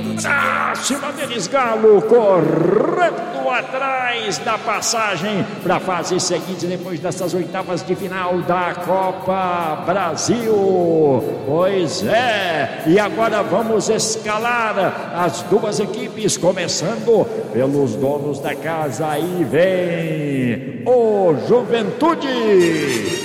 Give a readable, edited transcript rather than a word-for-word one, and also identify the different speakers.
Speaker 1: Pra cima deles, Galo, correndo atrás da passagem para a fase seguinte, depois dessas oitavas de final da Copa Brasil. Pois é, e agora vamos escalar as duas equipes, começando pelos donos da casa. Aí vem o Juventude.